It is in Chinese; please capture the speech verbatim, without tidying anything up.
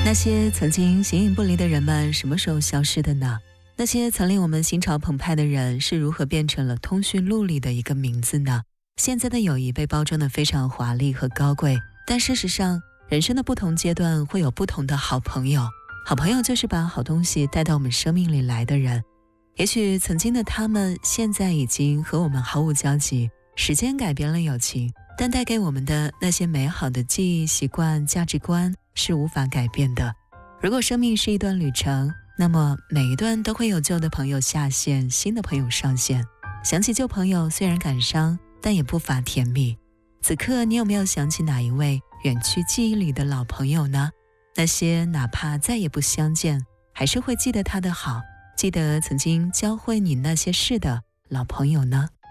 那些曾经形影不离的人们什么时候消失的呢？那些曾令我们心潮澎湃的人是如何变成了通讯录里的一个名字呢？现在的友谊被包装得非常华丽和高贵，但事实上人生的不同阶段会有不同的好朋友。好朋友就是把好东西带到我们生命里来的人。也许曾经的他们现在已经和我们毫无交集，时间改变了友情，但带给我们的那些美好的记忆、习惯、价值观是无法改变的。如果生命是一段旅程，那么每一段都会有旧的朋友下线，新的朋友上线。想起旧朋友，虽然感伤，但也不乏甜蜜。此刻你有没有想起哪一位远去记忆里的老朋友呢？那些哪怕再也不相见，还是会记得他的好，记得曾经教会你那些事的老朋友呢？